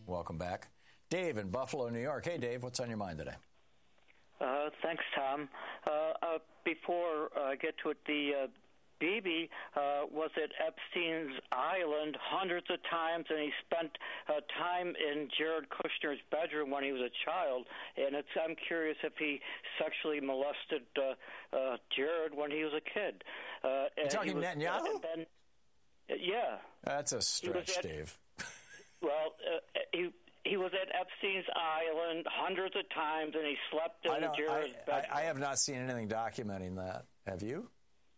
Welcome back. Dave in Buffalo, New York. Hey, Dave, what's on your mind today? Thanks, Tom. Before I get to it, the Bibi was at Epstein's Island hundreds of times, and he spent time in Jared Kushner's bedroom when he was a child. And I'm curious if he sexually molested Jared when he was a kid. You're talking Netanyahu? Yeah. That's a stretch, Dave. Well, he was at Epstein's Island hundreds of times, and he slept in Jared's bedroom. I have not seen anything documenting that. Have you?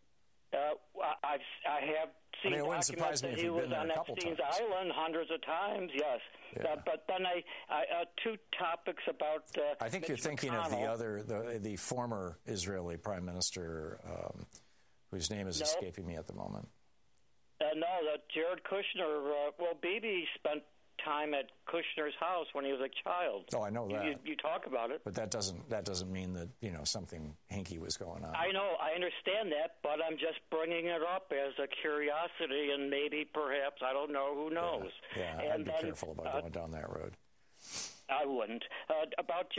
I have seen documents that he was on Epstein's Island hundreds of times, yes. Yeah. But then two topics about I think you're thinking of the former Israeli Prime Minister, whose name is escaping me at the moment. No, Jared Kushner, Bibi spent time at Kushner's house when he was a child. Oh, I know that. You talk about it, but that doesn't mean that something hinky was going on. I know, I understand that, but I'm just bringing it up as a curiosity, and maybe, perhaps, I don't know. Who knows? Yeah, I'd be careful about going down that road. I wouldn't. About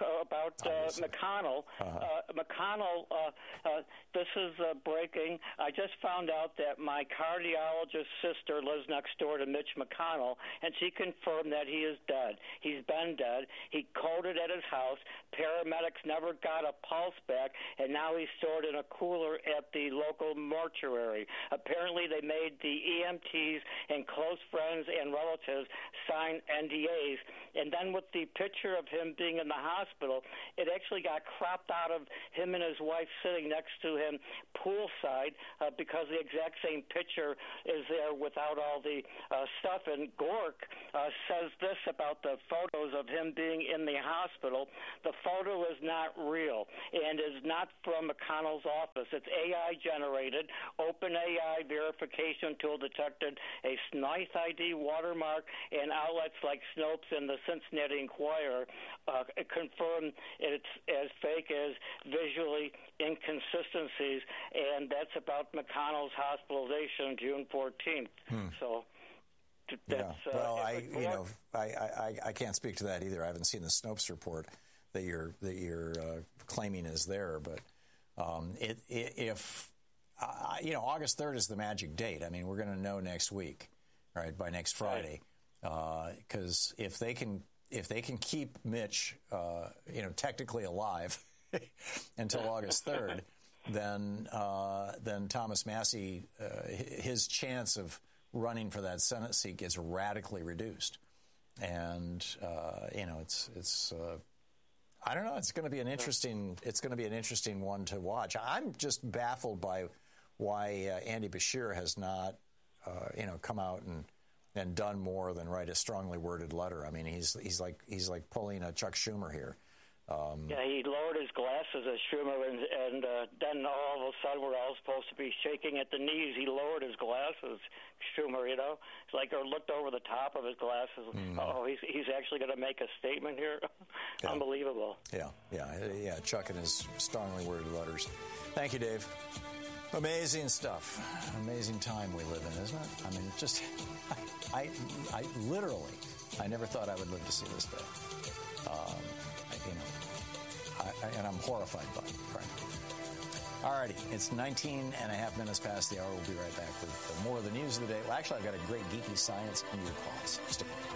McConnell. McConnell, this is breaking. I just found out that my cardiologist sister lives next door to Mitch McConnell, and she confirmed that he is dead. He's been dead. He coded at his house. Paramedics never got a pulse back, and now he's stored in a cooler at the local mortuary. Apparently, they made the EMTs and close friends and relatives sign NDAs, and then with the picture of him being in the hospital, it actually got cropped out of him and his wife sitting next to him poolside because the exact same picture is there without all the stuff. And Gork says this about the photos of him being in the hospital. The photo is not real and is not from McConnell's office. It's AI generated. OpenAI verification tool detected a SNITE ID watermark, and outlets like Snopes and the Cincinnati Enquirer confirmed it's as fake as visually inconsistencies, and that's about McConnell's hospitalization June 14th. So that's, well, I can't speak to that either. I haven't seen the Snopes report that you're claiming is there, but if August 3rd is the magic date. I mean, we're going to know next week, right? By next Friday, because if they can keep Mitch, technically alive until August 3rd, then Thomas Massie, his chance of running for that Senate seat gets radically reduced, and it's. I don't know. It's going to be an interesting one to watch. I'm just baffled by why Andy Bashir has not, come out and done more than write a strongly worded letter. I mean, he's like pulling a Chuck Schumer here. He lowered his glasses at Schumer, and then all of a sudden we're all supposed to be shaking at the knees. He lowered his glasses, Schumer. It's like or looked over the top of his glasses. Oh, he's actually going to make a statement here. Yeah. Unbelievable. Yeah. Chuck and his strongly worded letters. Thank you, Dave. Amazing stuff. Amazing time we live in, isn't it? I mean, it's just, I literally, I never thought I would live to see this day. And I'm horrified by it, frankly. All righty, it's 19 and a half minutes past the hour. We'll be right back with more of the news of the day. Well, actually, I've got a great geeky science in your calls. Stick around.